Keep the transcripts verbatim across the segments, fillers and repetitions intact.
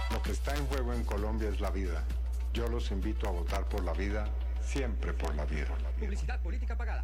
Lo que está en juego en Colombia es la vida. Yo los invito a votar por la vida, siempre por la vida. Publicidad política pagada.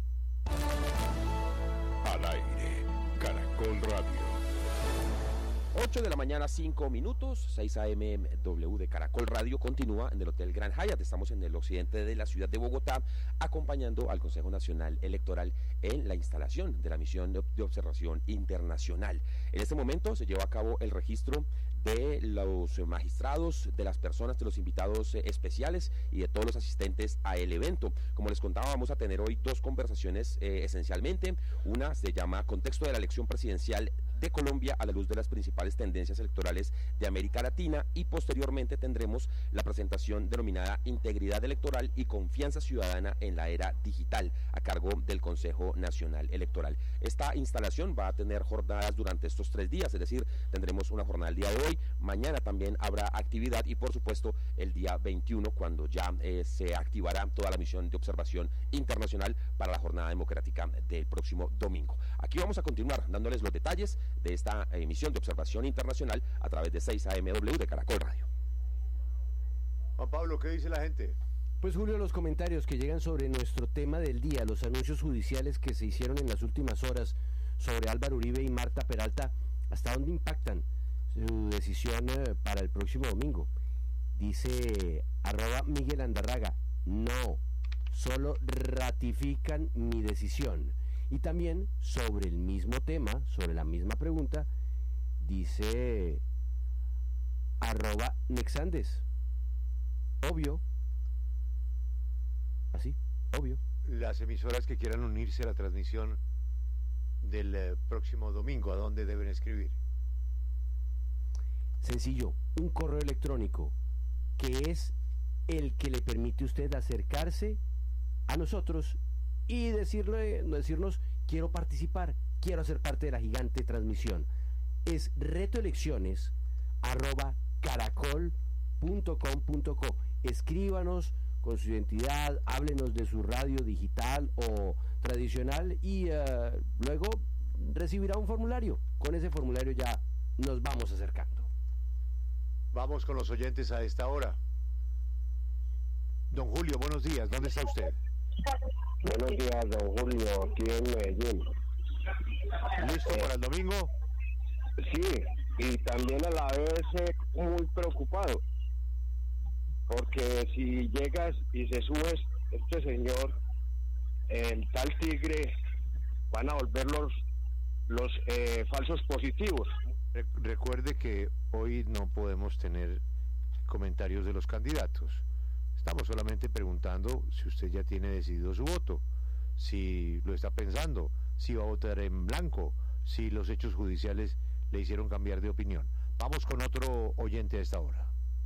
Al aire, Caracol Radio. ocho de la mañana, cinco minutos, seis A M W de Caracol Radio continúa en el Hotel Grand Hyatt. Estamos en el occidente de la ciudad de Bogotá, acompañando al Consejo Nacional Electoral en la instalación de la misión de observación internacional. En este momento se lleva a cabo el registro de los magistrados, de las personas, de los invitados especiales y de todos los asistentes a el evento. Como les contaba, vamos a tener hoy dos conversaciones eh, esencialmente. Una se llama Contexto de la elección presidencial de Colombia a la luz de las principales tendencias electorales de América Latina, y posteriormente tendremos la presentación denominada Integridad Electoral y Confianza Ciudadana en la Era Digital, a cargo del Consejo Nacional Electoral. Esta instalación va a tener jornadas durante estos tres días, es decir, tendremos una jornada el día de hoy, mañana también habrá actividad y por supuesto el día veintiuno, cuando ya eh, se activará toda la misión de observación internacional para la jornada democrática del próximo domingo. Aquí vamos a continuar dándoles los detalles de esta emisión de observación internacional a través de seis A M W de Caracol Radio. Juan Pablo, ¿qué dice la gente? Pues Julio, los comentarios que llegan sobre nuestro tema del día, los anuncios judiciales que se hicieron en las últimas horas sobre Álvaro Uribe y Marta Peralta, ¿hasta dónde impactan su decisión eh, para el próximo domingo? Dice arroba Miguel Andarraga, no, solo ratifican mi decisión. Y también sobre el mismo tema, sobre la misma pregunta, dice arroba Nexandes, obvio, así, obvio. Las emisoras que quieran unirse a la transmisión del eh, próximo domingo, ¿a dónde deben escribir? Sencillo, un correo electrónico que es el que le permite a usted acercarse a nosotros y decirle, decirnos, quiero participar, quiero ser parte de la gigante transmisión. Es retoelecciones arroba caracol punto com punto co. Escríbanos con su identidad, háblenos de su radio digital o tradicional y uh, luego recibirá un formulario. Con ese formulario ya nos vamos acercando. Vamos con los oyentes a esta hora. Don Julio, buenos días, ¿dónde está usted? Buenos días, don Julio, aquí en Medellín. ¿Listo para el domingo? Sí, y también a la vez eh, muy preocupado, porque si llegas y se sube este señor, el tal Tigre, van a volver los, los eh, falsos positivos. Re- recuerde que hoy no podemos tener comentarios de los candidatos. Estamos solamente preguntando si usted ya tiene decidido su voto, si lo está pensando, si va a votar en blanco, si los hechos judiciales le hicieron cambiar de opinión. Vamos con otro oyente a esta hora.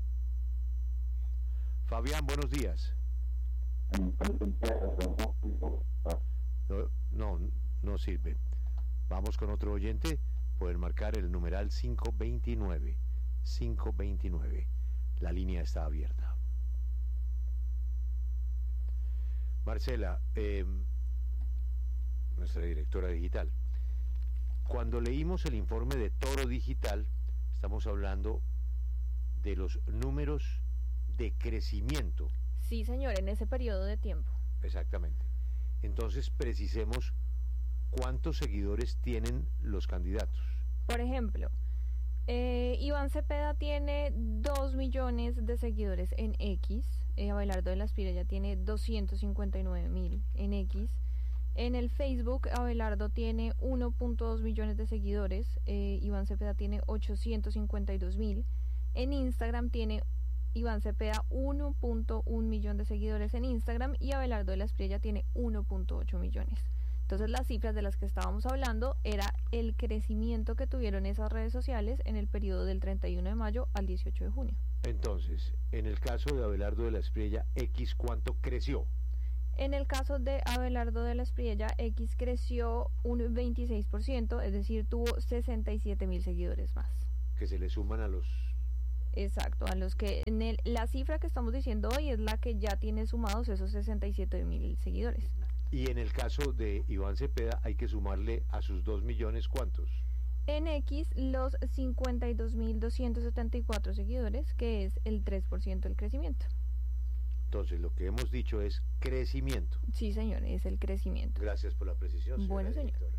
Fabián, buenos días. No, no, no sirve. Vamos con otro oyente. Pueden marcar el numeral cinco veintinueve. cinco veintinueve. La línea está abierta. Marcela, eh, nuestra directora digital, cuando leímos el informe de Toro Digital, estamos hablando de los números de crecimiento. Sí, señor, en ese periodo de tiempo. Exactamente. Entonces, precisemos cuántos seguidores tienen los candidatos. Por ejemplo, eh, Iván Cepeda tiene dos millones de seguidores en X. Eh, Abelardo de la Espriella ya tiene doscientos cincuenta y nueve mil en X. En el Facebook, Abelardo tiene uno punto dos millones de seguidores. Eh, Iván Cepeda tiene ochocientos cincuenta y dos mil. En Instagram tiene Iván Cepeda uno punto uno millón de seguidores en Instagram y Abelardo de la Espriella tiene uno punto ocho millones. Entonces las cifras de las que estábamos hablando era el crecimiento que tuvieron esas redes sociales en el periodo del treinta y uno de mayo al dieciocho de junio. Entonces, en el caso de Abelardo de la Espriella, X, ¿cuánto creció? En el caso de Abelardo de la Espriella, X creció un veintiséis por ciento, es decir, tuvo sesenta y siete mil seguidores más. Que se le suman a los... Exacto, a los que en el, la cifra que estamos diciendo hoy es la que ya tiene sumados esos sesenta y siete mil seguidores. Y en el caso de Iván Cepeda hay que sumarle a sus dos millones, ¿cuántos? En X, los cincuenta y dos mil doscientos setenta y cuatro seguidores, que es el tres por ciento del crecimiento. Entonces, lo que hemos dicho es crecimiento. Sí, señor, es el crecimiento. Gracias por la precisión, señora Bueno, señor. directora.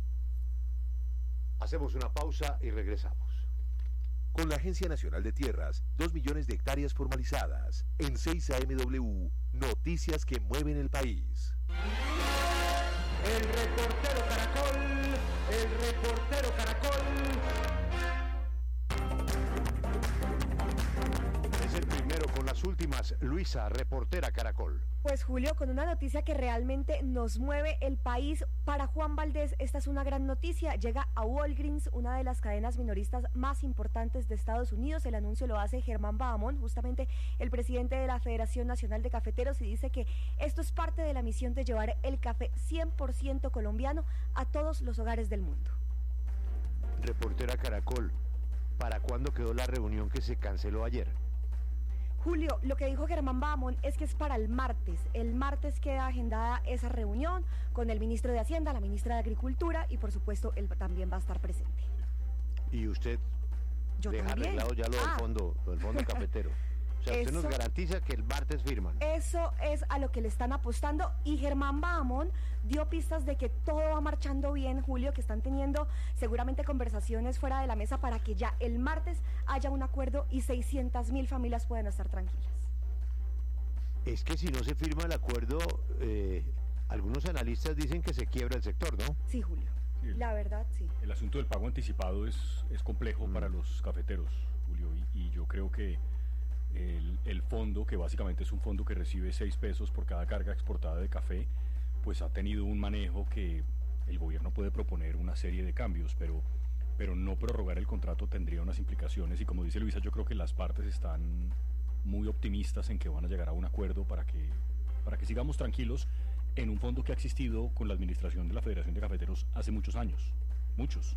Hacemos una pausa y regresamos. Con la Agencia Nacional de Tierras, dos millones de hectáreas formalizadas. En seis A M W, noticias que mueven el país. El reportero Caracol, el reportero Caracol. Es el primero con las últimas. Luisa, reportera Caracol. Pues Julio, con una noticia que realmente nos mueve el país. Para Juan Valdés, esta es una gran noticia. Llega a Walgreens, una de las cadenas minoristas más importantes de Estados Unidos. El anuncio lo hace Germán Bahamón, justamente el presidente de la Federación Nacional de Cafeteros, y dice que esto es parte de la misión de llevar el café cien por ciento colombiano a todos los hogares del mundo. Reportera Caracol, ¿para cuándo quedó la reunión que se canceló ayer? Julio, lo que dijo Germán Bahamón es que es para el martes. El martes queda agendada esa reunión con el ministro de Hacienda, la ministra de Agricultura, y por supuesto él también va a estar presente. ¿Y usted Yo deja también. arreglado ya lo del Ah. fondo, lo del fondo cafetero? O sea, usted nos Eso- garantiza que el martes firman. Eso es a lo que le están apostando, y Germán Bahamón dio pistas de que todo va marchando bien, Julio, que están teniendo seguramente conversaciones fuera de la mesa para que ya el martes haya un acuerdo y seiscientas mil familias puedan estar tranquilas. Es que si no se firma el acuerdo, eh, algunos analistas dicen que se quiebra el sector, ¿no? Sí, Julio. Sí, el- La verdad, sí. El asunto del pago anticipado es, es complejo Mm. para los cafeteros, Julio, y, y yo creo que el, el fondo, que básicamente es un fondo que recibe seis pesos por cada carga exportada de café, pues ha tenido un manejo que el gobierno puede proponer una serie de cambios, pero, pero no prorrogar el contrato tendría unas implicaciones, y como dice Luisa, yo creo que las partes están muy optimistas en que van a llegar a un acuerdo para que, para que sigamos tranquilos en un fondo que ha existido con la administración de la Federación de Cafeteros hace muchos años, muchos.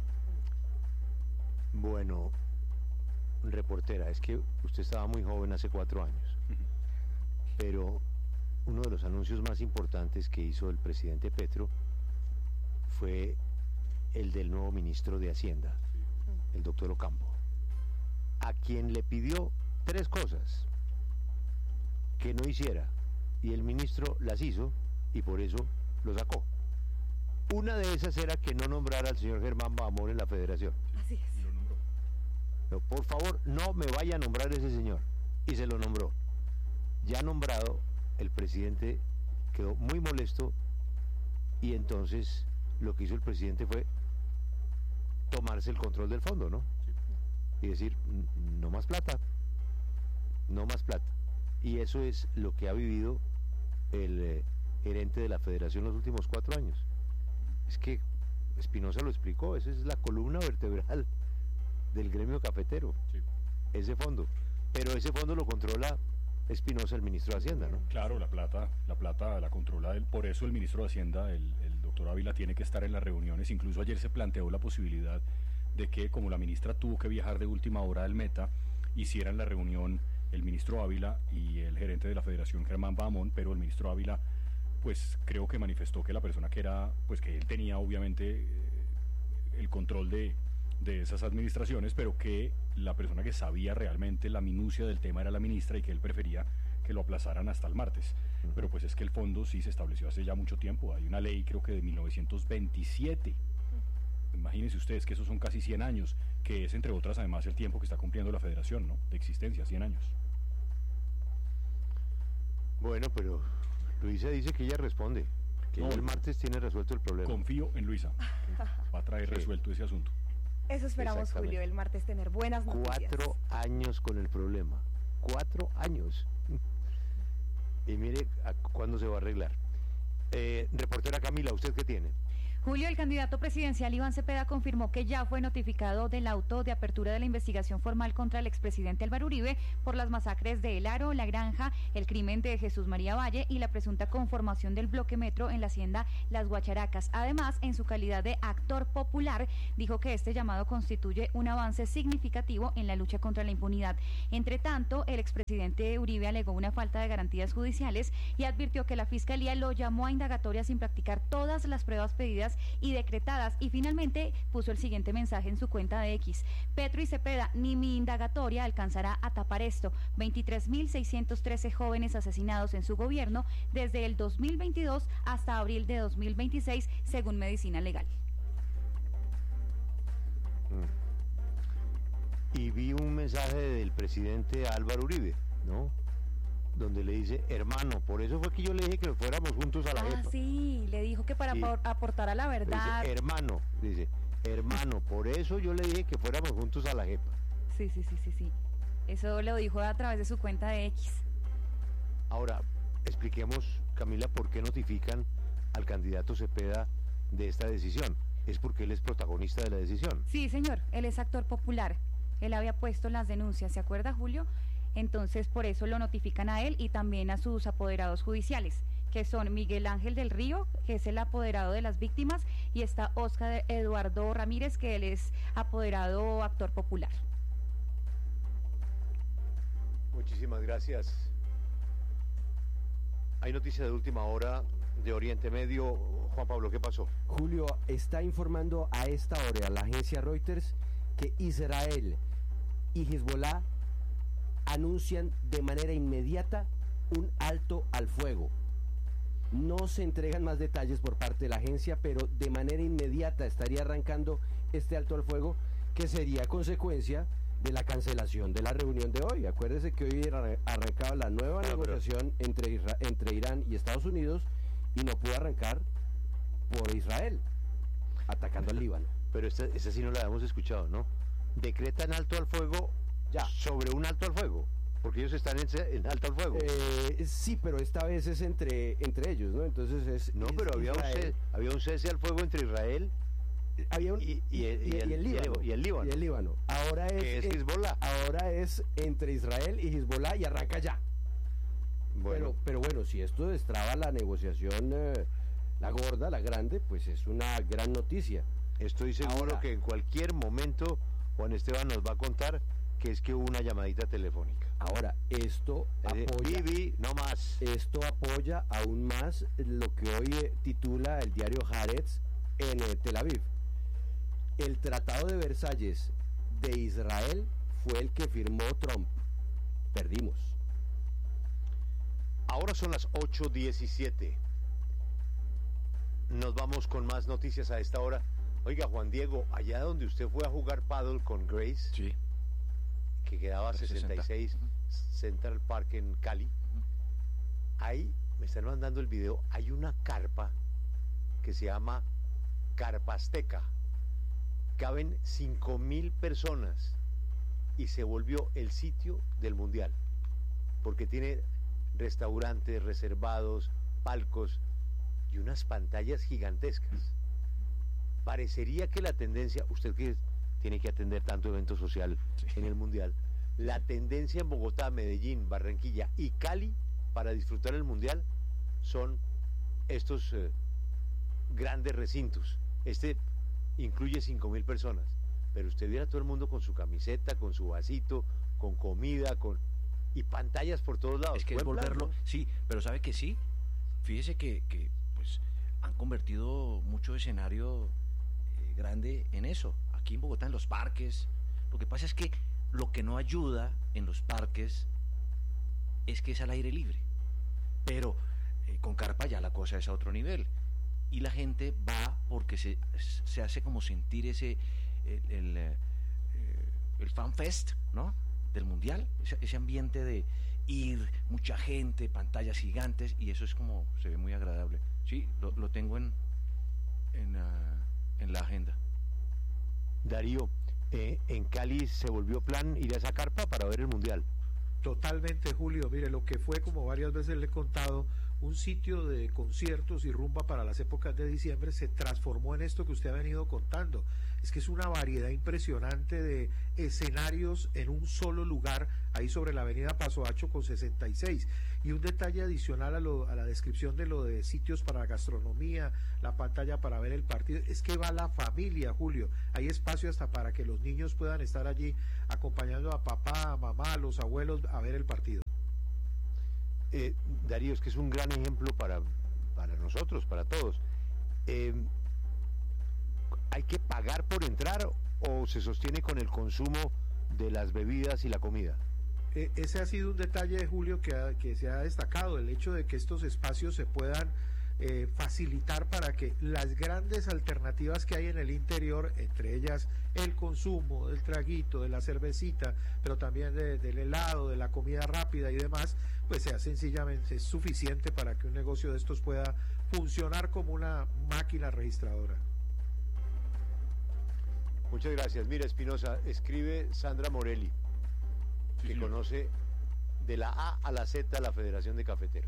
Bueno, reportera, es que usted estaba muy joven hace cuatro años, pero uno de los anuncios más importantes que hizo el presidente Petro fue el del nuevo ministro de Hacienda, el doctor Ocampo, a quien le pidió tres cosas que no hiciera, y el ministro las hizo y por eso lo sacó. Una de esas era que no nombrara al señor Germán Bahamón en la federación. Así es. Y lo nombró. No, por favor, no me vaya a nombrar ese señor. Y se lo nombró. Ya nombrado, el presidente quedó muy molesto, y entonces lo que hizo el presidente fue tomarse el control del fondo, ¿no? Y decir, "N- no más plata, no más plata". Y eso es lo que ha vivido el eh, gerente de la federación los últimos cuatro años. Es que Espinosa lo explicó, esa es la columna vertebral del gremio cafetero, Sí. ese fondo. Pero ese fondo lo controla Espinosa, el ministro de Hacienda, ¿no? Claro, la plata, la plata la controla él, por eso el ministro de Hacienda, el, el doctor Ávila, tiene que estar en las reuniones. Incluso ayer se planteó la posibilidad de que, como la ministra tuvo que viajar de última hora del Meta, hicieran la reunión el ministro Ávila y el gerente de la Federación, Germán Bahamón, pero el ministro Ávila, pues creo que manifestó que la persona que era, pues que él tenía obviamente eh, el control de, de esas administraciones, pero que la persona que sabía realmente la minucia del tema era la ministra, y que él prefería que lo aplazaran hasta el martes. Pero pues es que el fondo sí se estableció hace ya mucho tiempo. Hay una ley, creo que de mil novecientos veintisiete. Imagínense ustedes que esos son casi cien años, que es entre otras además el tiempo que está cumpliendo la federación, ¿no? De existencia, cien años. Bueno, pero Luisa dice que ella responde, que No, ella el no. martes tiene resuelto el problema. Confío en Luisa, que va a traer Sí. resuelto ese asunto. Eso esperamos, Exactamente. Julio, el martes tener buenas noticias. Cuatro años con el problema. Cuatro años. Y mire a cuándo se va a arreglar. Eh, reportera Camila, ¿usted qué tiene? Julio, el candidato presidencial Iván Cepeda confirmó que ya fue notificado del auto de apertura de la investigación formal contra el expresidente Álvaro Uribe por las masacres de El Aro, La Granja, el crimen de Jesús María Valle y la presunta conformación del bloque metro en la hacienda Las Guacharacas. Además, en su calidad de actor popular, dijo que este llamado constituye un avance significativo en la lucha contra la impunidad. Entre tanto, el expresidente Uribe alegó una falta de garantías judiciales y advirtió que la Fiscalía lo llamó a indagatoria sin practicar todas las pruebas pedidas establecidas y decretadas. Y finalmente puso el siguiente mensaje en su cuenta de X: Petro y Cepeda, ni mi indagatoria alcanzará a tapar esto. veintitrés mil seiscientos trece jóvenes asesinados en su gobierno desde el dos mil veintidós hasta abril de dos mil veintiséis, según Medicina Legal. Y vi un mensaje del presidente Álvaro Uribe, ¿no? Donde le dice, hermano, por eso fue que yo le dije que fuéramos juntos a la Ah, JEPA. sí, le dijo que para Sí. aportar a la verdad. Dice, hermano, dice, hermano, por eso yo le dije que fuéramos juntos a la JEPA. Sí, sí, sí, sí, sí. Eso lo dijo a través de su cuenta de X. Ahora, expliquemos, Camila, por qué notifican al candidato Cepeda de esta decisión. Es porque él es protagonista de la decisión. Sí, señor, él es actor popular. Él había puesto las denuncias, ¿se acuerda, Julio? Entonces, por eso lo notifican a él y también a sus apoderados judiciales, que son Miguel Ángel del Río, que es el apoderado de las víctimas, y está Óscar Eduardo Ramírez, que él es apoderado actor popular. Muchísimas gracias. Hay noticia de última hora de Oriente Medio. Juan Pablo, ¿qué pasó? Julio, está informando a esta hora la agencia Reuters que Israel y Hezbollah anuncian de manera inmediata un alto al fuego. No se entregan más detalles por parte de la agencia, pero de manera inmediata estaría arrancando este alto al fuego, que sería consecuencia de la cancelación de la reunión de hoy. Acuérdese que hoy arrancaba la nueva ah, negociación pero... entre, Isra entre Irán y Estados Unidos, y no pudo arrancar por Israel, atacando al Líbano. Pero esta, esta sí no la habíamos escuchado, ¿no? Decretan alto al fuego ya sobre un alto al fuego, porque ellos están en, en alto al fuego. Eh, sí, pero esta vez es entre entre ellos, ¿no? Entonces es... No, es pero había un, cese, había un cese al fuego entre Israel había un, y, y, el, y, el, y, el, Líbano, y el Líbano. Y el Líbano. Ahora es, que es Hezbollah. Ahora es entre Israel y Hezbollah y arranca ya. Bueno. Pero, pero bueno, si esto destraba la negociación, eh, la gorda, la grande, pues es una gran noticia. Estoy seguro Ahora, que en cualquier momento Juan Esteban nos va a contar que es que hubo una llamadita telefónica. Ahora, esto apoya, Vivi, no más. Esto apoya aún más lo que hoy eh, titula el diario Haaretz en eh, Tel Aviv. El Tratado de Versalles de Israel fue el que firmó Trump. Perdimos. Ahora son las ocho diecisiete. Nos vamos con más noticias a esta hora. Oiga, Juan Diego, allá donde usted fue a jugar paddle con Grace, sí, que quedaba sesenta y seis, uh-huh. Central Park en Cali, uh-huh. Ahí, me están mandando el video, hay una carpa que se llama Carpa Azteca. Caben cinco mil personas y se volvió el sitio del Mundial, porque tiene restaurantes reservados, palcos y unas pantallas gigantescas. Parecería que la tendencia, usted que tiene que atender tanto evento social sí. en el Mundial, la tendencia en Bogotá, Medellín, Barranquilla y Cali para disfrutar el Mundial son estos eh, grandes recintos. Este incluye cinco mil personas, pero usted viera a todo el mundo con su camiseta, con su vasito, con comida, con y pantallas por todos lados. Es que es volverlo, plan, ¿no? Sí, pero sabe que sí, fíjese que, que pues han convertido mucho escenario eh, grande en eso, aquí en Bogotá, en los parques. Lo que pasa es que lo que no ayuda en los parques es que es al aire libre, pero eh, con carpa ya la cosa es a otro nivel. Y la gente va porque se, se hace como sentir ese el, el, eh, el fan fest, ¿no? Del mundial, ese, ese ambiente de ir, mucha gente, pantallas gigantes, y eso es como, se ve muy agradable. Sí, lo, lo tengo en en, uh, en la agenda. Darío, eh, en Cali se volvió plan ir a esa carpa para ver el mundial. Totalmente, Julio. Mire, lo que fue, como varias veces le he contado, un sitio de conciertos y rumba para las épocas de diciembre, se transformó en esto que usted ha venido contando. Es que es una variedad impresionante de escenarios en un solo lugar, ahí sobre la avenida Paso Hacho con sesenta y seis. Y un detalle adicional a, lo, a la descripción de lo de sitios para gastronomía, la pantalla para ver el partido, es que va la familia, Julio. Hay espacio hasta para que los niños puedan estar allí acompañando a papá, a mamá, a los abuelos a ver el partido. Eh, Darío, es que es un gran ejemplo para, para nosotros, para todos. Eh, ¿hay que pagar por entrar o se sostiene con el consumo de las bebidas y la comida? Eh, ese ha sido un detalle, Julio, que, ha, que se ha destacado, el hecho de que estos espacios se puedan eh, facilitar para que las grandes alternativas que hay en el interior, entre ellas el consumo del traguito, de la cervecita, pero también de, del helado, de la comida rápida y demás, pues sea sencillamente suficiente para que un negocio de estos pueda funcionar como una máquina registradora. Muchas gracias. Mira, Espinosa, escribe Sandra Morelli, sí, que sí, conoce de la A a la Z la Federación de Cafeteros.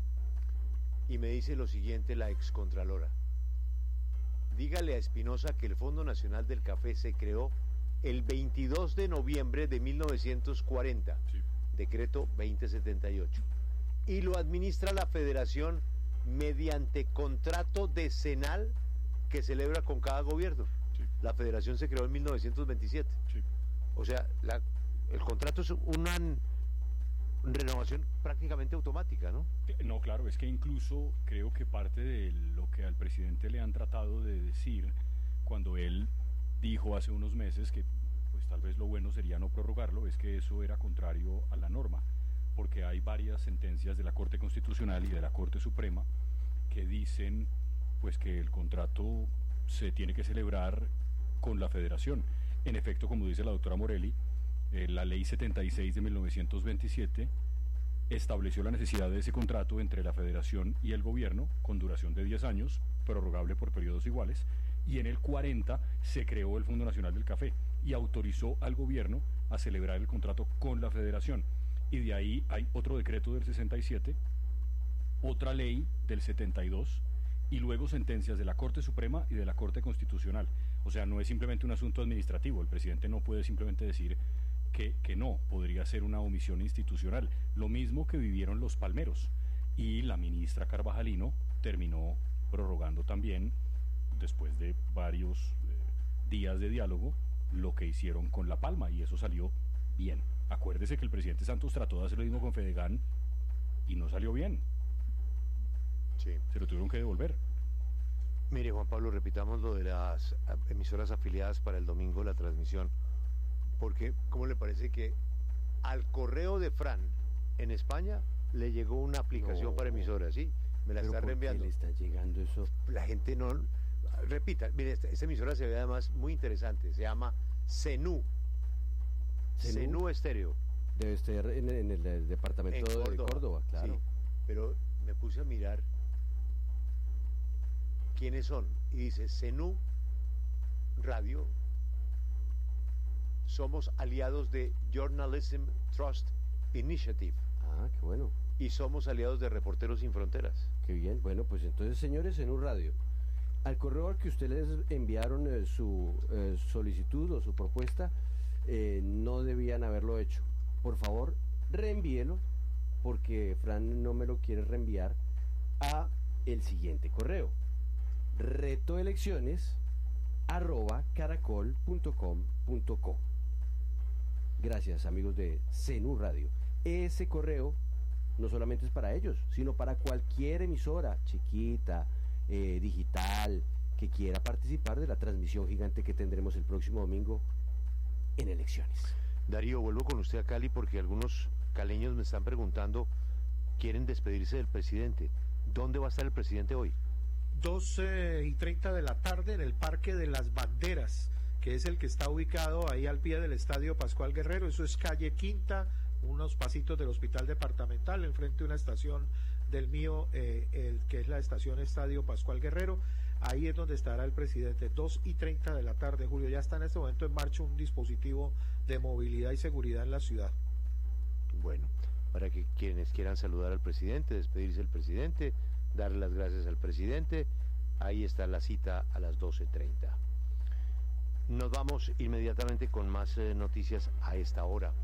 Y me dice lo siguiente la excontralora. Dígale a Espinosa que el Fondo Nacional del Café se creó el veintidós de noviembre de mil novecientos cuarenta, sí. Decreto veinte setenta y ocho. Y lo administra la Federación mediante contrato decenal que celebra con cada gobierno. Sí. La Federación se creó en mil novecientos veintisiete. Sí. O sea, la, el contrato es una renovación prácticamente automática, ¿no? No, claro, es que incluso creo que parte de lo que al presidente le han tratado de decir cuando él dijo hace unos meses que pues tal vez lo bueno sería no prorrogarlo, es que eso era contrario a la norma, porque hay varias sentencias de la Corte Constitucional y de la Corte Suprema que dicen pues que el contrato se tiene que celebrar con la Federación. En efecto, como dice la doctora Morelli, Eh, la ley setenta y seis de mil novecientos veintisiete estableció la necesidad de ese contrato entre la Federación y el gobierno con duración de diez años, prorrogable por periodos iguales, y en el cuarenta se creó el Fondo Nacional del Café y autorizó al gobierno a celebrar el contrato con la Federación. Y de ahí hay otro decreto del sesenta y siete, otra ley del setenta y dos y luego sentencias de la Corte Suprema y de la Corte Constitucional. O sea, no es simplemente un asunto administrativo, el presidente no puede simplemente decir Que, que no, podría ser una omisión institucional, lo mismo que vivieron los palmeros, y la ministra Carvajalino terminó prorrogando también, después de varios eh, días de diálogo, lo que hicieron con La Palma, y eso salió bien. Acuérdese que el presidente Santos trató de hacer lo mismo con Fedegan y no salió bien. Sí. Se lo tuvieron que devolver. Mire, Juan Pablo, repitamos lo de las emisoras afiliadas para el domingo, la transmisión. Porque, ¿cómo le parece que al correo de Fran en España le llegó una aplicación No. para emisoras? ¿Sí? Me la ¿Pero está por qué reenviando. le está llegando eso? La gente no... Repita, mire, esta, esta emisora se ve además muy interesante. Se llama Cenú. ¿Cenú? Cenú Estéreo. Debe estar en, en el, el departamento En de Córdoba, claro. Sí, pero me puse a mirar quiénes son. Y dice, Cenú Radio... Somos aliados de Journalism Trust Initiative. Ah, qué bueno. Y somos aliados de Reporteros Sin Fronteras. Qué bien. Bueno, pues entonces, señores, en un radio, al correo al que ustedes enviaron eh, su eh, solicitud o su propuesta, eh, no debían haberlo hecho. Por favor, reenvíelo, porque Fran no me lo quiere reenviar a el siguiente correo: retoelecciones arroba caracol punto com punto co. Gracias, amigos de Cenú Radio. Ese correo no solamente es para ellos, sino para cualquier emisora chiquita, eh, digital, que quiera participar de la transmisión gigante que tendremos el próximo domingo en elecciones. Darío, vuelvo con usted a Cali porque algunos caleños me están preguntando, quieren despedirse del presidente. ¿Dónde va a estar el presidente hoy? doce y treinta de la tarde en el Parque de las Banderas, que es el que está ubicado ahí al pie del Estadio Pascual Guerrero. Eso es calle Quinta, unos pasitos del Hospital Departamental, enfrente de una estación del mío, eh, el que es la estación Estadio Pascual Guerrero. Ahí es donde estará el presidente, dos y treinta de la tarde, Julio. Ya está en este momento en marcha un dispositivo de movilidad y seguridad en la ciudad. Bueno, para que quienes quieran saludar al presidente, despedirse del presidente, darle las gracias al presidente, ahí está la cita a las doce treinta. Nos vamos inmediatamente con más eh, noticias a esta hora.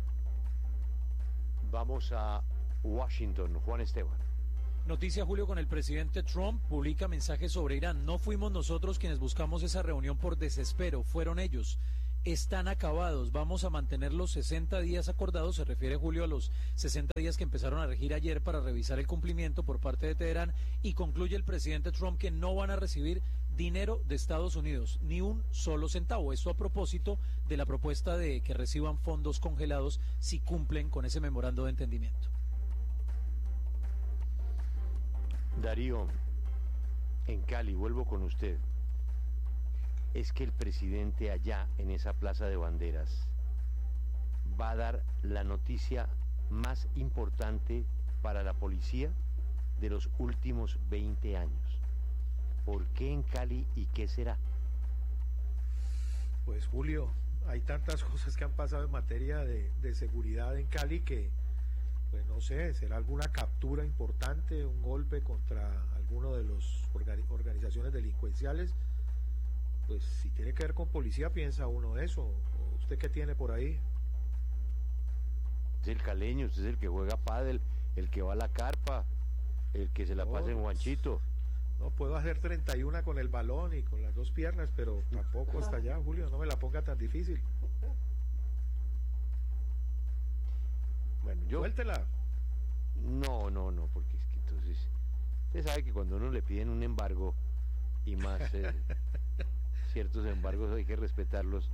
Vamos a Washington, Juan Esteban. Noticia, Julio, con el presidente Trump, publica mensajes sobre Irán. No fuimos nosotros quienes buscamos esa reunión por desespero, fueron ellos. Están acabados, vamos a mantener los sesenta días acordados, se refiere, Julio, a los sesenta días que empezaron a regir ayer para revisar el cumplimiento por parte de Teherán, y concluye el presidente Trump que no van a recibir dinero de Estados Unidos, ni un solo centavo. Esto a propósito de la propuesta de que reciban fondos congelados si cumplen con ese memorando de entendimiento. Darío, en Cali, vuelvo con usted. Es que el presidente allá en esa plaza de banderas va a dar la noticia más importante para la policía de los últimos veinte años. ¿Por qué en Cali y qué será? Pues Julio, hay tantas cosas que han pasado en materia de, de seguridad en Cali que, pues no sé, será alguna captura importante, un golpe contra alguno de los organi- organizaciones delincuenciales. Pues si tiene que ver con policía, piensa uno eso. ¿Usted qué tiene por ahí? Es el caleño, usted es el que juega pádel, el que va a la carpa, el que se la No, pasa en Juanchito. No puedo hacer treinta y uno con el balón y con las dos piernas, pero tampoco hasta allá, Julio, no me la ponga tan difícil. Bueno, yo... Suéltela. No, no, no, porque es que entonces... Usted sabe que cuando uno le piden un embargo, y más eh, ciertos embargos hay que respetarlos.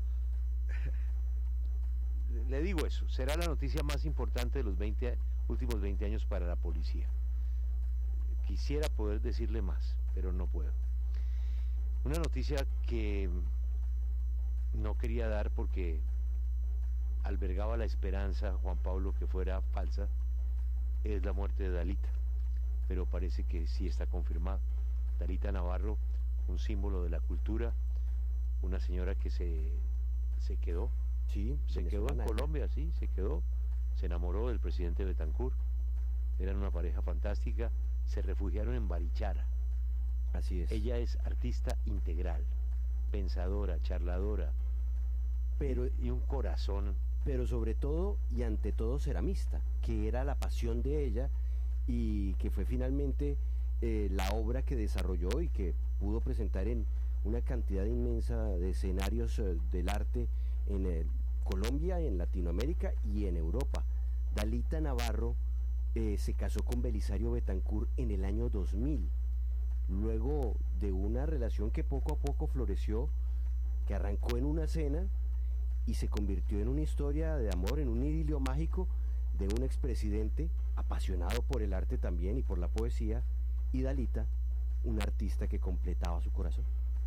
Le digo eso, será la noticia más importante de los veinte, últimos veinte años para la policía. Quisiera poder decirle más, pero no puedo. Una noticia que no quería dar porque albergaba la esperanza, Juan Pablo, que fuera falsa, es la muerte de Dalita, pero parece que sí está confirmado. Dalita Navarro, un símbolo de la cultura, una señora que se, se quedó, sí, se quedó en Colombia, sí, se quedó, se enamoró del presidente Betancur, eran una pareja fantástica, se refugiaron en Barichara. Así es. Ella es artista integral, pensadora, charladora, pero y un corazón. Pero sobre todo y ante todo ceramista, que era la pasión de ella y que fue finalmente eh, la obra que desarrolló y que pudo presentar en una cantidad inmensa de escenarios eh, del arte en eh, Colombia, en Latinoamérica y en Europa. Dalita Navarro eh, se casó con Belisario Betancur en el año dos mil, luego de una relación que poco a poco floreció, que arrancó en una cena y se convirtió en una historia de amor, en un idilio mágico de un expresidente apasionado por el arte también y por la poesía, y Dalita, un artista que completaba su corazón.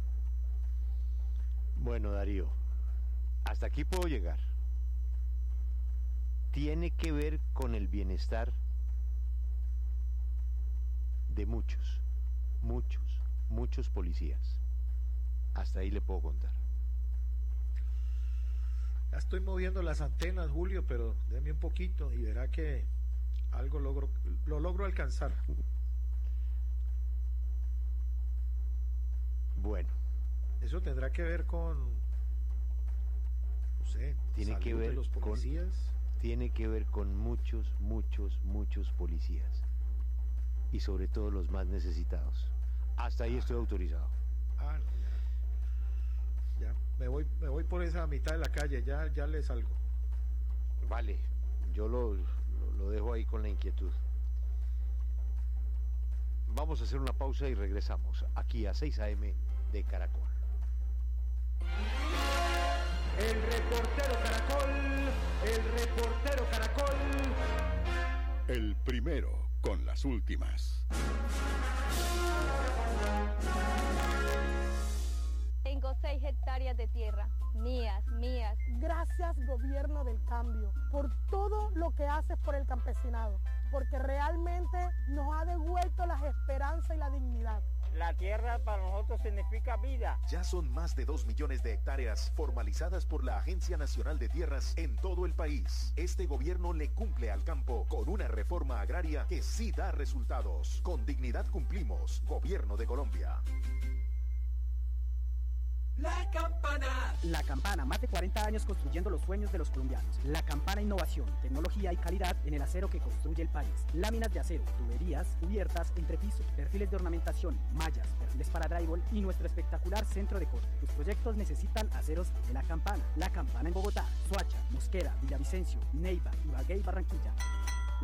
Bueno, Darío, hasta aquí puedo llegar. Tiene que ver con el bienestar de muchos, muchos, muchos policías. Hasta ahí le puedo contar. Ya estoy moviendo las antenas, Julio, pero déme un poquito y verá que algo logro, lo logro alcanzar. Bueno. Eso tendrá que ver con, no sé, tiene salud que ver de los policías. Con, tiene que ver con muchos, muchos, muchos policías. Y sobre todo los más necesitados. Hasta ahí ah. estoy autorizado. Ah, no, ya. ya. Me voy, me voy por esa mitad de la calle, ya, ya le salgo. Vale, yo lo, lo, lo dejo ahí con la inquietud. Vamos a hacer una pausa y regresamos aquí a seis a eme de Caracol. El reportero Caracol, el reportero Caracol. El primero con las últimas. Tengo seis hectáreas de tierra, mías, mías. Gracias, gobierno del cambio, por todo lo que haces por el campesinado, porque realmente nos ha devuelto las esperanzas y la dignidad. La tierra para nosotros significa vida. Ya son más de dos millones de hectáreas formalizadas por la Agencia Nacional de Tierras en todo el país. Este gobierno le cumple al campo con una reforma agraria que sí da resultados. Con dignidad cumplimos. Gobierno de Colombia. La Campana. La Campana, más de cuarenta años construyendo los sueños de los colombianos. La Campana, innovación, tecnología y calidad en el acero que construye el país. Láminas de acero, tuberías, cubiertas, entrepiso, perfiles de ornamentación, mallas, perfiles para drywall y nuestro espectacular centro de corte. Tus proyectos necesitan aceros de La Campana. La Campana en Bogotá, Soacha, Mosquera, Villavicencio, Neiva, Ibagué y Barranquilla.